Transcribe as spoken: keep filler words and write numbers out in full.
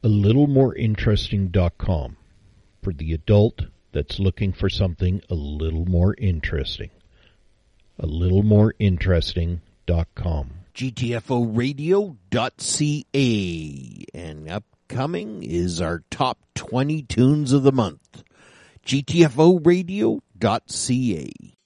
a little more interesting dot com for the adult that's looking for something a little more interesting. a little more interesting dot com. G T F O radio dot C A. And upcoming is our top twenty tunes of the month. G T F O radio dot C A.